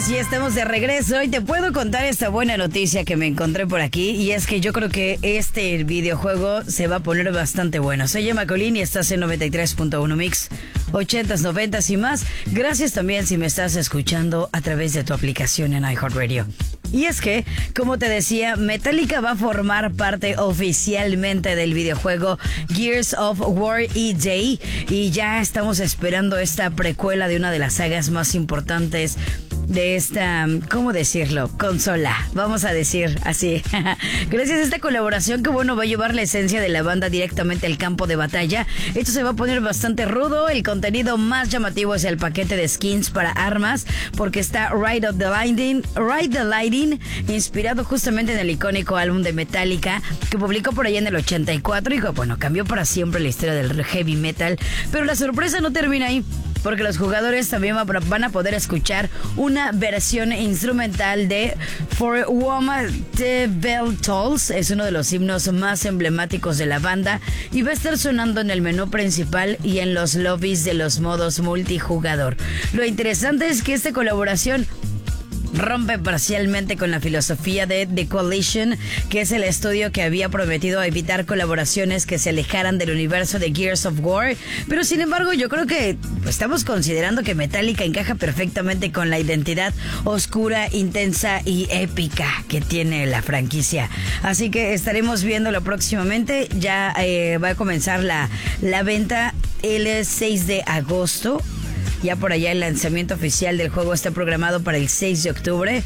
días, ya estamos de regreso y te puedo contar esta buena noticia que me encontré por aquí, y es que yo creo que este videojuego se va a poner bastante bueno. Soy Emma Colín y estás en 93.1 Mix, 80s, 90s y más. Gracias también si me estás escuchando a través de tu aplicación en iHeartRadio. Y es que, como te decía, Metallica va a formar parte oficialmente del videojuego Gears of War EJ, y ya estamos esperando esta precuela de una de las sagas más importantes de esta, ¿cómo decirlo? Consola, vamos a decir así. Gracias a esta colaboración que, bueno, va a llevar la esencia de la banda directamente al campo de batalla. Esto se va a poner bastante rudo. El contenido más llamativo es el paquete de skins para armas, porque está Ride the Lightning, inspirado justamente en el icónico álbum de Metallica que publicó por allá en el 84 y que, bueno, cambió para siempre la historia del heavy metal. Pero la sorpresa no termina ahí, porque los jugadores también van a poder escuchar una versión instrumental de For Woman the Bell Tolls. Es uno de los himnos más emblemáticos de la banda y va a estar sonando en el menú principal y en los lobbies de los modos multijugador. Lo interesante es que esta colaboración rompe parcialmente con la filosofía de The Coalition, que es el estudio que había prometido evitar colaboraciones que se alejaran del universo de Gears of War. Pero sin embargo, yo creo que estamos considerando que Metallica encaja perfectamente con la identidad oscura, intensa y épica que tiene la franquicia. Así que estaremos viéndolo próximamente. Ya va a comenzar la venta el 6 de agosto. Ya por allá el lanzamiento oficial del juego está programado para el 6 de octubre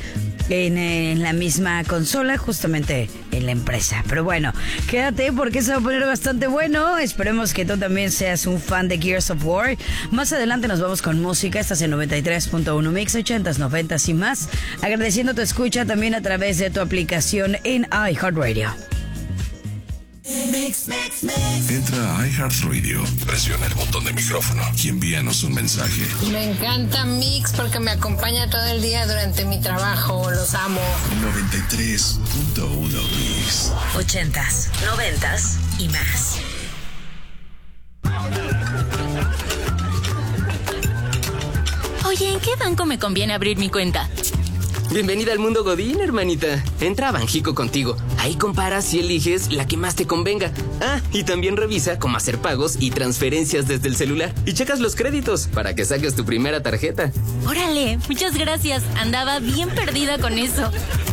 en la misma consola, justamente en la empresa. Pero bueno, quédate porque se va a poner bastante bueno. Esperemos que tú también seas un fan de Gears of War. Más adelante nos vamos con música. Estás en 93.1 Mix, 80s, 90s y más. Agradeciendo tu escucha también a través de tu aplicación en iHeartRadio. Entra a iHeartRadio, presiona el botón de micrófono y envíanos un mensaje. Me encanta Mix porque me acompaña todo el día durante mi trabajo. Los amo. 93.1 Mix. 80s, 90s y más. Oye, ¿en qué banco me conviene abrir mi cuenta? Bienvenida al mundo Godín, hermanita. Entra a Banjico Contigo. Ahí comparas y eliges la que más te convenga. Ah, y también revisa cómo hacer pagos y transferencias desde el celular. Y checas los créditos para que saques tu primera tarjeta. Órale, muchas gracias. Andaba bien perdida con eso.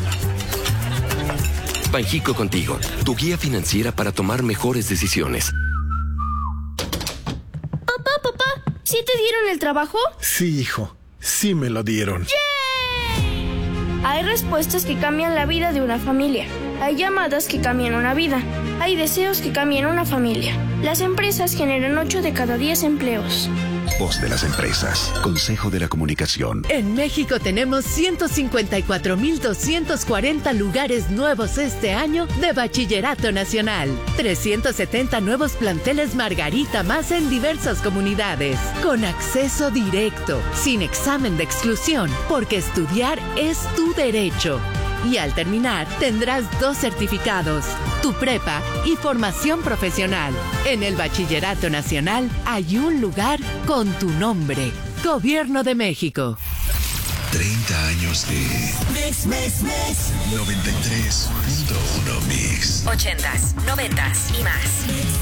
Banjico Contigo, tu guía financiera para tomar mejores decisiones. Papá, ¿sí te dieron el trabajo? Sí, hijo, sí me lo dieron. Hay respuestas que cambian la vida de una familia. Hay llamadas que cambian una vida. Hay deseos que cambian una familia. Las empresas generan 8 de cada 10 empleos. Voz de las empresas. Consejo de la Comunicación. En México tenemos 154,240 lugares nuevos este año de Bachillerato Nacional. 370 nuevos planteles Margarita más en diversas comunidades. Con acceso directo, sin examen de exclusión, porque estudiar es tu derecho. Y al terminar, tendrás 2 certificados, tu prepa y formación profesional. En el Bachillerato Nacional hay un lugar con tu nombre. Gobierno de México. 30 años de Mix. 93.1 Mix. 80s, 90s y más.